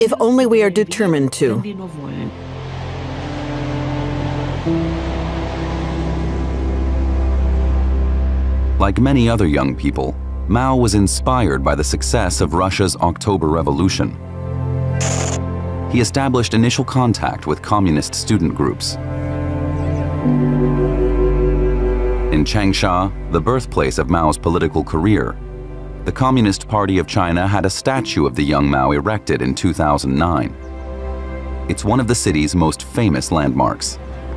if only we are determined to. Like many other young people, Mao was inspired by the success of Russia's October Revolution. He established initial contact with communist student groups. In Changsha, the birthplace of Mao's political career, the Communist Party of China had a statue of the young Mao erected in 2009. It's one of the city's most famous landmarks.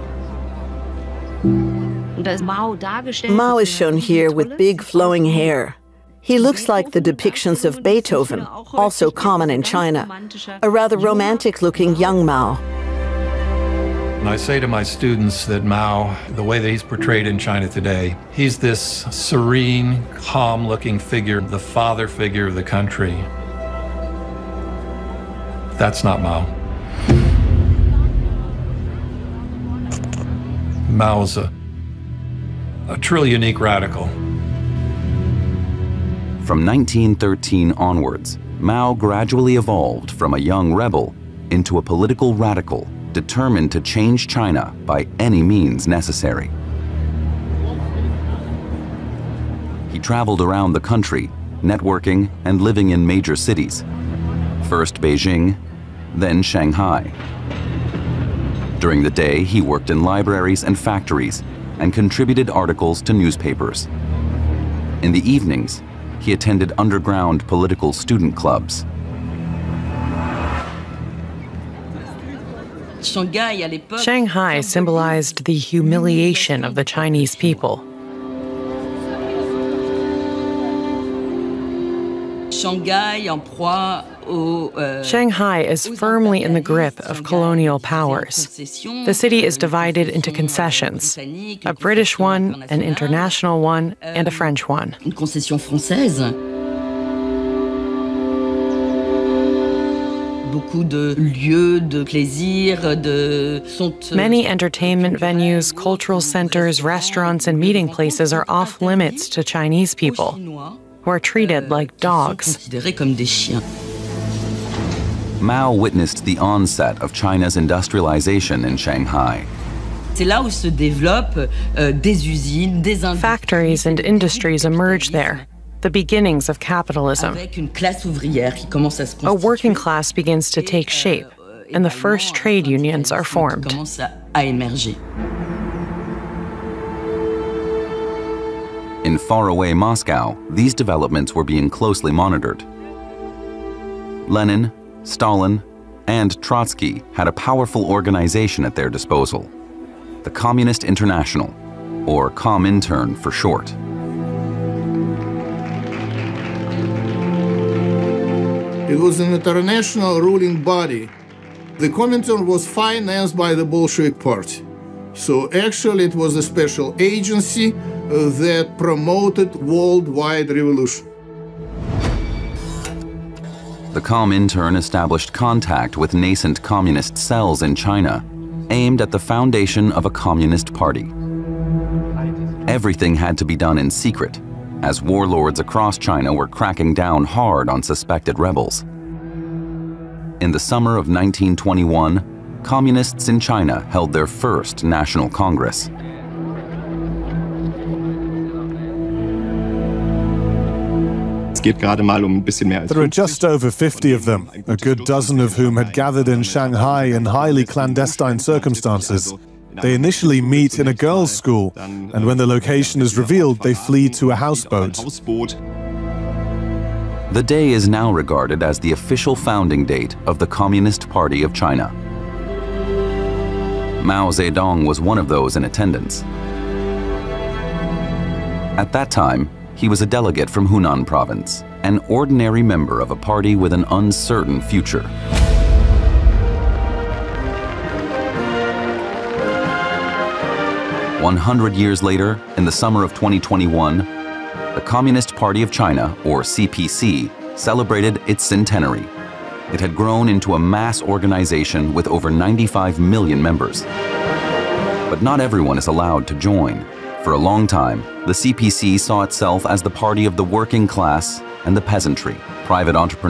Mao is shown here with big flowing hair. He looks like the depictions of Beethoven, also common in China, a rather romantic-looking young Mao. And I say to my students that Mao, the way that he's portrayed in China today, he's this serene, calm-looking figure, the father figure of the country. That's not Mao. Mao's a truly unique radical. From 1913 onwards, Mao gradually evolved from a young rebel into a political radical determined to change China by any means necessary. He traveled around the country, networking and living in major cities. First Beijing, then Shanghai. During the day, he worked in libraries and factories and contributed articles to newspapers. In the evenings, he attended underground political student clubs. Shanghai symbolized the humiliation of the Chinese people. Shanghai is firmly in the grip of colonial powers. The city is divided into concessions, a British one, an international one, and a French one. Many entertainment venues, cultural centers, restaurants, and meeting places are off limits to Chinese people, who are treated like dogs. Mao witnessed the onset of China's industrialization in Shanghai. Factories and industries emerge there, the beginnings of capitalism. A working class begins to take shape, and the first trade unions are formed. In faraway Moscow, these developments were being closely monitored. Lenin, Stalin, and Trotsky had a powerful organization at their disposal, the Communist International, or Comintern for short. It was an international ruling body. The Comintern was financed by the Bolshevik Party. So actually it was a special agency that promoted worldwide revolution. The Comintern established contact with nascent communist cells in China, aimed at the foundation of a communist party. Everything had to be done in secret, as warlords across China were cracking down hard on suspected rebels. In the summer of 1921, communists in China held their first National Congress. There are just over 50 of them, a good dozen of whom had gathered in Shanghai in highly clandestine circumstances. They initially meet in a girls' school, and when the location is revealed, they flee to a houseboat. The day is now regarded as the official founding date of the Communist Party of China. Mao Zedong was one of those in attendance. At that time, he was a delegate from Hunan province, an ordinary member of a party with an uncertain future. "100 years later, in the summer of 2021, the Communist Party of China, or CPC, celebrated its centenary. It had grown into a mass organization with over 95 million members. But not everyone is allowed to join. For a long time, the CPC saw itself as the party of the working class and the peasantry, private entrepreneurs,